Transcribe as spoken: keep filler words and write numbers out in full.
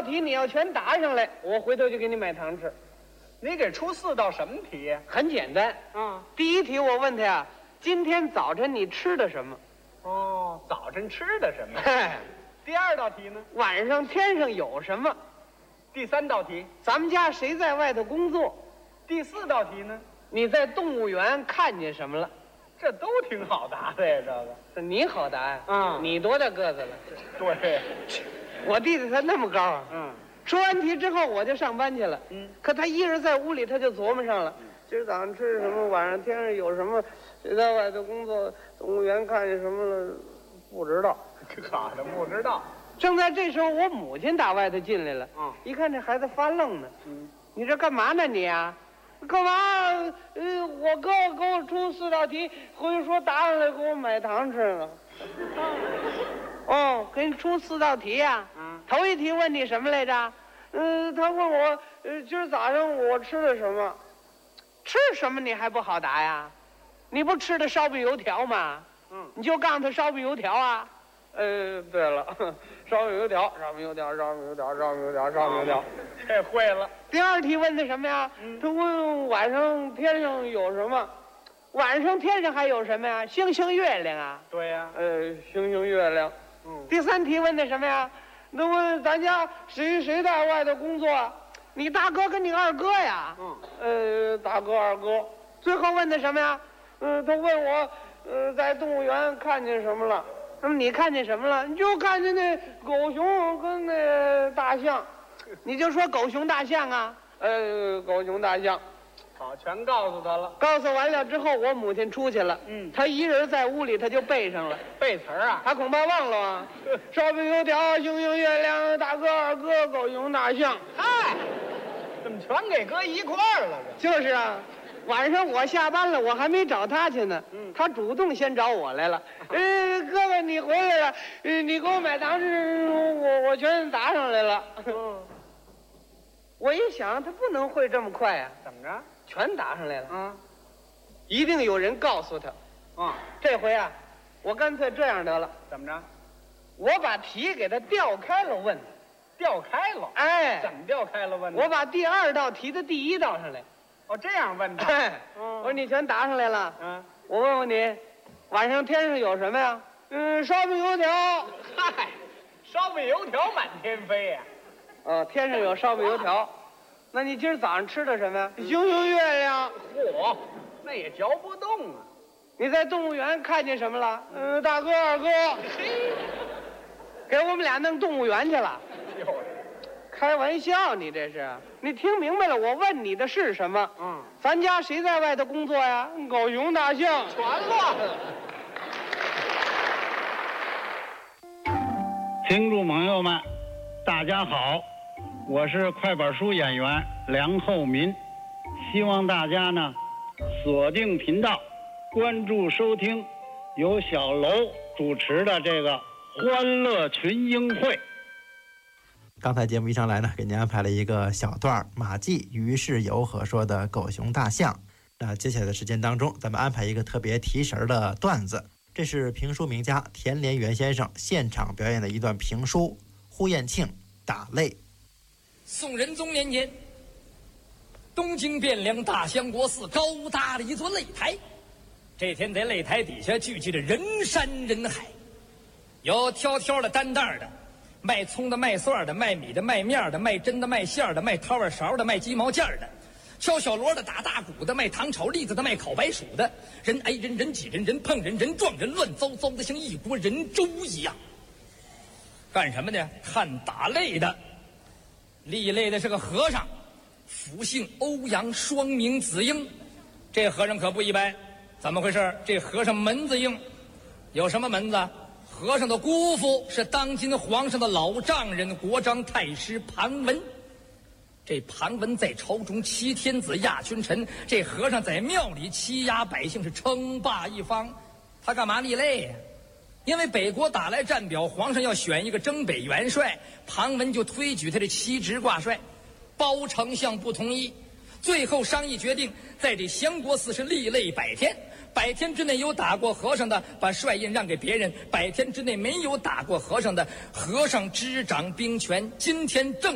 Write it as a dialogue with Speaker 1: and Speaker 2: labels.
Speaker 1: 题你要全答上来，我回头就给你买糖吃。
Speaker 2: 你给出四道什么题呀？
Speaker 1: 很简单。
Speaker 2: 嗯，
Speaker 1: 第一题我问他呀，今天早晨你吃的什么？
Speaker 2: 哦，早晨吃的什么？
Speaker 1: 嘿，
Speaker 2: 第二道题呢？
Speaker 1: 晚上天上有什么？
Speaker 2: 第三道题？
Speaker 1: 咱们家谁在外头工作？
Speaker 2: 第四道题呢？
Speaker 1: 你在动物园看见什么了？
Speaker 2: 这都挺好答的呀，这个。
Speaker 1: 这你好答呀。
Speaker 2: 嗯，
Speaker 1: 你多大个子了？
Speaker 2: 对，
Speaker 1: 我弟弟他那么高啊。
Speaker 2: 嗯，
Speaker 1: 说完题之后我就上班去了。
Speaker 2: 嗯，
Speaker 1: 可他一人在屋里他就琢磨上了。嗯，今儿早上吃什么？晚上天上有什么？谁在外头工作？动物园看见什么了？不知道。
Speaker 2: 好的，不知道。
Speaker 1: 正在这时候，我母亲打外头进来了。
Speaker 2: 嗯，
Speaker 1: 一看这孩子发愣呢。
Speaker 2: 嗯，
Speaker 1: 你这干嘛呢你啊？干嘛？呃，我哥给我出四道题，回去说答上来给我买糖吃了。哦，给你出四道题呀、啊？
Speaker 2: 嗯，
Speaker 1: 头一题问你什么来着？嗯、呃，他问我，呃，今儿早上我吃的什么？吃什么你还不好答呀？你不吃的烧饼油条吗？
Speaker 2: 嗯，
Speaker 1: 你就告诉他烧饼油条啊。呃，对了，烧饼油条，烧饼油条，烧饼油条，烧饼油条，烧饼油条，
Speaker 2: 这会了。
Speaker 1: 第二题问的什么呀？
Speaker 2: 嗯，
Speaker 1: 他问晚上天上有什么？晚上天上还有什么呀？星星月亮啊。
Speaker 2: 对呀、啊。
Speaker 1: 呃，星星月亮。
Speaker 2: 嗯。
Speaker 1: 第三题问的什么呀？那问咱家谁谁在外头工作？你大哥跟你二哥呀。
Speaker 2: 嗯。
Speaker 1: 呃，大哥二哥。最后问的什么呀？嗯、呃，他问我，呃，在动物园看见什么了？那么你看见什么了？你就看见那狗熊跟那大象，你就说狗熊大象啊。呃，狗熊大象。
Speaker 2: 好，全告诉他了。
Speaker 1: 告诉完了之后，我母亲出去了。
Speaker 2: 嗯，
Speaker 1: 他一人在屋里，他就背上了。
Speaker 2: 背词儿啊？
Speaker 1: 他恐怕忘了啊。烧饼油条，星星月亮，大哥二哥，狗熊大象。
Speaker 2: 嗨，怎么全给搁一块儿了？
Speaker 1: 就是啊。晚上我下班了，我还没找他去呢。
Speaker 2: 嗯，
Speaker 1: 他主动先找我来了。呃，哥哥你回来了，呃，你给我买糖吃，我我全答上来了。
Speaker 2: 嗯，
Speaker 1: 我一想，他不能会这么快啊。
Speaker 2: 怎么着？
Speaker 1: 全答上来了。
Speaker 2: 嗯，
Speaker 1: 一定有人告诉他。
Speaker 2: 嗯，
Speaker 1: 这回啊，我干脆这样得了。
Speaker 2: 怎么着？
Speaker 1: 我把题给他调开了问。
Speaker 2: 调开了？
Speaker 1: 哎，
Speaker 2: 怎么调开了问？
Speaker 1: 我把第二道题的第一道上来。
Speaker 2: 哦，这样问他。
Speaker 1: 哎，
Speaker 2: 嗯，
Speaker 1: 我说你全答上来了。
Speaker 2: 嗯，
Speaker 1: 我问问你，晚上天上有什么呀？嗯，烧饼油条。
Speaker 2: 嗨，烧饼油条满天飞呀、
Speaker 1: 啊。哦，天上有烧饼油条。那你今儿早上吃的什么呀？星星月亮。
Speaker 2: 嚯，那也嚼不动啊。
Speaker 1: 你在动物园看见什么了？嗯，大哥二哥。
Speaker 2: 嘿，
Speaker 1: 给我们俩弄动物园去了。
Speaker 2: 就是。
Speaker 1: 开玩笑，你这是？你听明白了？我问你的是什么？
Speaker 2: 嗯，
Speaker 1: 咱家谁在外头工作呀？狗熊大象。
Speaker 2: 全乱了。
Speaker 3: 听众朋友们，大家好，我是快板书演员梁厚民，希望大家呢锁定频道，关注收听由小楼主持的这个欢乐群英会。
Speaker 4: 刚才节目一上来呢，给您安排了一个小段马季于是有可说的狗熊大象。那接下来的时间当中，咱们安排一个特别提神的段子，这是评书名家田连元先生现场表演的一段评书《呼延庆打擂》。
Speaker 5: 宋仁宗年间，东京汴梁大相国寺高搭了一座擂台。这天在擂台底下聚集着人山人海，有挑挑的担担的，卖葱的，卖蒜的，卖米的，卖面的，卖针的，卖馅的，卖掏耳勺的，卖鸡毛件的，敲小锣的，打大鼓的，卖糖炒栗子的，卖烤白薯的，人挨人，人挤人，人碰人，人撞人，乱糟糟的像一锅人粥一样。干什么呢？看打擂的。立擂的是个和尚，福姓欧阳，双名子英。这和尚可不一般，怎么回事？这和尚门子硬。有什么门子？和尚的姑父是当今皇上的老丈人，国璋太师庞文。这庞文在朝中欺天子压群臣，这和尚在庙里欺压百姓，是称霸一方。他干嘛立擂呀？因为北国打来战表，皇上要选一个征北元帅，庞文就推举他的七直挂帅，包丞相不同意，最后商议决定，在这相国寺是立擂百天，百天之内有打过和尚的，把帅印让给别人；百天之内没有打过和尚的，和尚执掌兵权。今天正